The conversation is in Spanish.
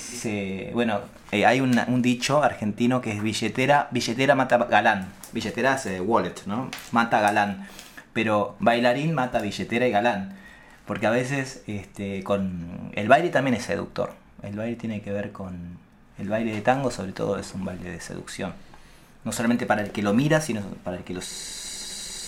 bueno, hay un dicho argentino que es billetera mata galán. Billetera es wallet, ¿no? Mata galán. Pero bailarín mata billetera y galán. Porque a veces con el baile también es seductor. El baile tiene que ver con... El baile de tango sobre todo es un baile de seducción. No solamente para el que lo mira, sino para el que